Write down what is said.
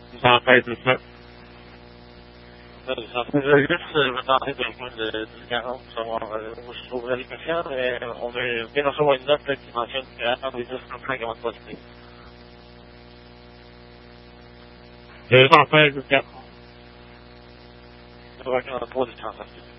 Ça va être ça. Je veux juste me tenter d'un point de garant pour savoir où je trouverais les patients, mais on vient de recevoir une note là, qui mentionne qu'attendre les 10 avant de poster. Je vais en faire jusqu'à 3 du 35.